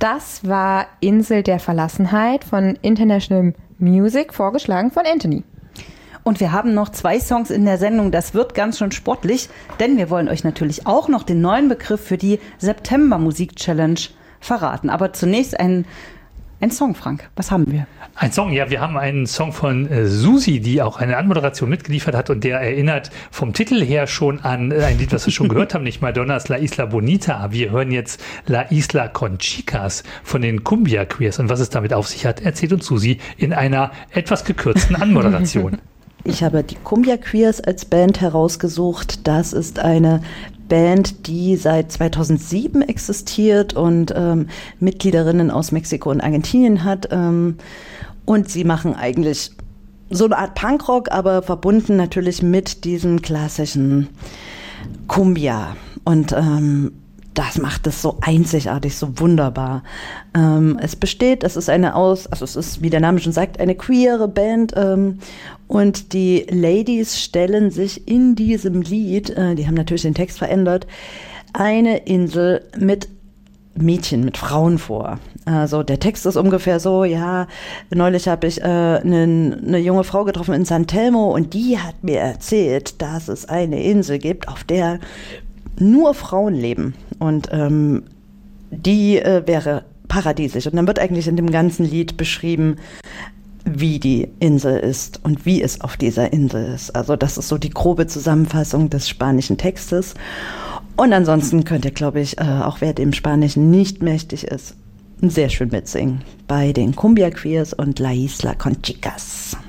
Das war Insel der Verlassenheit von International Music, vorgeschlagen von Anthony. Und wir haben noch 2 Songs in der Sendung. Das wird ganz schön sportlich, denn wir wollen euch natürlich auch noch den neuen Begriff für die September-Musik-Challenge verraten. Aber zunächst ein Song, Frank. Was haben wir? Ein Song, ja, wir haben einen Song von Susi, die auch eine Anmoderation mitgeliefert hat und der erinnert vom Titel her schon an ein Lied, was wir schon gehört haben, nicht Madonnas La Isla Bonita. Wir hören jetzt La Isla con Chicas von den Cumbia Queers und was es damit auf sich hat, erzählt uns Susi in einer etwas gekürzten Anmoderation. Ich habe die Cumbia Queers als Band herausgesucht. Das ist eine Band, die seit 2007 existiert und Mitgliederinnen aus Mexiko und Argentinien hat. Und sie machen eigentlich so eine Art Punkrock, aber verbunden natürlich mit diesem klassischen Cumbia. Und das macht es so einzigartig, so wunderbar. Es ist, wie der Name schon sagt, eine queere Band. Und die Ladies stellen sich in diesem Lied, die haben natürlich den Text verändert, eine Insel mit Mädchen, mit Frauen vor. Also der Text ist ungefähr so, ja, neulich habe ich eine junge Frau getroffen in San Telmo und die hat mir erzählt, dass es eine Insel gibt, auf der nur Frauen leben und die wäre paradiesisch. Und dann wird eigentlich in dem ganzen Lied beschrieben, wie die Insel ist und wie es auf dieser Insel ist. Also das ist so die grobe Zusammenfassung des spanischen Textes. Und ansonsten könnt ihr, glaube ich, auch wer dem Spanischen nicht mächtig ist, sehr schön mitsingen bei den Cumbia Queers und La Isla con Chicas.